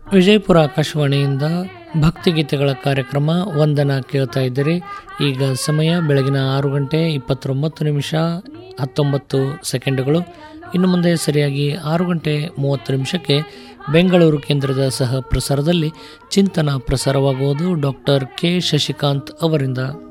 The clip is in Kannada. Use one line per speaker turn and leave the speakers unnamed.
ವಿಜಯಪುರ ಆಕಾಶವಾಣಿಯಿಂದ ಭಕ್ತಿಗೀತೆಗಳ ಕಾರ್ಯಕ್ರಮ ವಂದನ ಕೇಳ್ತಾ ಇದ್ದೀರಿ. ಈಗ ಸಮಯ ಬೆಳಗಿನ 6:29:19 ಇನ್ನು ಮುಂದೆ ಸರಿಯಾಗಿ 6:30 ಬೆಂಗಳೂರು ಕೇಂದ್ರದ ಸಹ ಪ್ರಸಾರದಲ್ಲಿ ಚಿಂತನ ಪ್ರಸಾರವಾಗುವುದು ಡಾಕ್ಟರ್ ಕೆ ಶಶಿಕಾಂತ್ ಅವರಿಂದ.